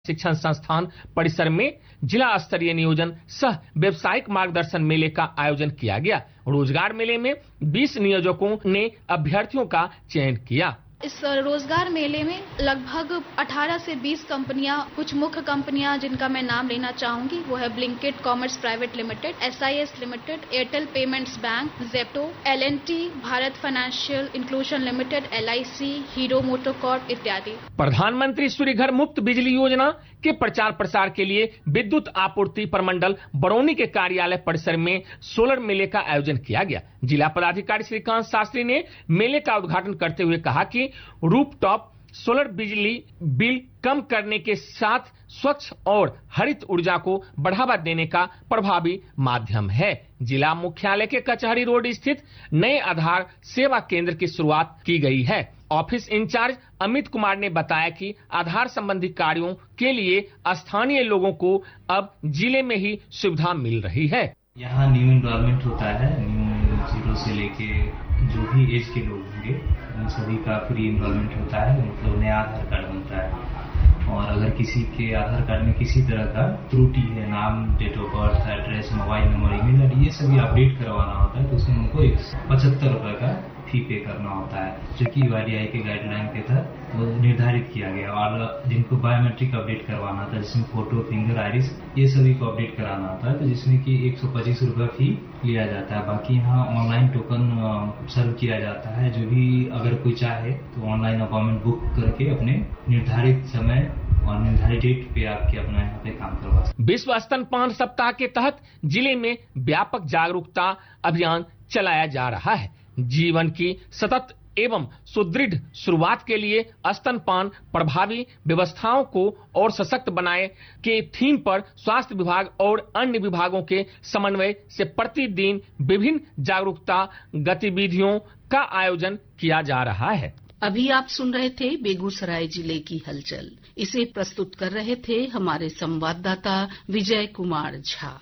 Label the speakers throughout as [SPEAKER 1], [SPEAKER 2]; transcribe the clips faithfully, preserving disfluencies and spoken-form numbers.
[SPEAKER 1] शिक्षण संस्थान परिसर में जिला स्तरीय नियोजन सह व्यवसायिक मार्गदर्शन मेले का आयोजन किया गया। रोजगार मेले में बीस नियोजकों ने अभ्यर्थियों का चयन किया।
[SPEAKER 2] इस रोजगार मेले में लगभग अठारह से बीस कंपनियां, कुछ मुख्य कंपनियां जिनका मैं नाम लेना चाहूंगी वो है Blinkit commerce private limited, S I S limited, Airtel payments bank, Zepto, L and T, Bharat financial inclusion limited, L I C, hero MotoCorp इत्यादि।
[SPEAKER 1] प्रधानमंत्री सूर्य घर मुफ्त बिजली योजना के प्रचार प्रसार के लिए विद्युत आपूर्ति प्रमंडल बरौनी के कार्यालय परिसर में सोलर मेले का आयोजन किया गया। जिला पदाधिकारी श्रीकांत शास्त्री ने मेले का उद्घाटन करते हुए कहा कि रूफटॉप सोलर बिजली बिल कम करने के साथ स्वच्छ और हरित ऊर्जा को बढ़ावा देने का प्रभावी माध्यम है। जिला मुख्यालय के कचहरी रोड स्थित नए आधार सेवा केंद्र की शुरुआत की गई है। ऑफिस इंचार्ज अमित कुमार ने बताया कि आधार संबंधी कार्यों के लिए स्थानीय लोगों को अब जिले में ही सुविधा मिल रही है।
[SPEAKER 3] यहाँ न्यू एनरोलमेंट होता है, न्यू जीरो से लेके जो भी एज के लोग होंगे उन सभी का फ्री एनरोलमेंट होता है, मतलब नया आधार कार्ड बनता है। और अगर किसी के आधार कार्ड में किसी तरह का त्रुटि है, नाम, date of birth, address, mobile number, email ID, ये सभी अपडेट करवाना होता है, तो उसमें उनको एक पचहत्तर रुपए का फी पे करना होता है, जो कि यूआईडीआई के गाइडलाइन के तहत वो निर्धारित किया गया। और जिनको बायोमेट्रिक अपडेट करवाना था, जिसमें फोटो, फिंगर, आइरिस, ये सभी को अपडेट कराना होता है, तो जिसमें कि एक सौ पच्चीस रुपये फी लिया जाता है। बाकी यहाँ ऑनलाइन टोकन सर्व किया जाता है। जो भी अगर कोई चाहे तो ऑनलाइन अपॉइंटमेंट बुक करके अपने निर्धारित समय और निर्धारित डेट पे आपके अपना यहाँ पे काम करवा सकते।
[SPEAKER 1] विश्व स्तनपान सप्ताह के तहत जिले में व्यापक जागरूकता अभियान चलाया जा रहा है। जीवन की सतत एवं सुदृढ़ शुरुआत के लिए स्तनपान प्रभावी व्यवस्थाओं को और सशक्त बनाए के थीम पर स्वास्थ्य विभाग और अन्य विभागों के समन्वय से प्रतिदिन विभिन्न जागरूकता गतिविधियों का आयोजन किया जा रहा है।
[SPEAKER 4] अभी आप सुन रहे थे बेगूसराय जिले की हलचल। इसे प्रस्तुत कर रहे थे हमारे संवाददाता विजय कुमार झा।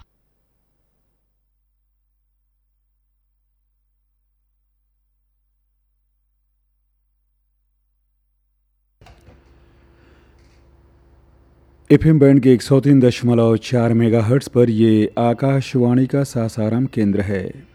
[SPEAKER 5] एफएम बैंड के एक सौ तीन दशमलव चार मेगाहर्ट्ज पर ये आकाशवाणी का सासाराम केंद्र है।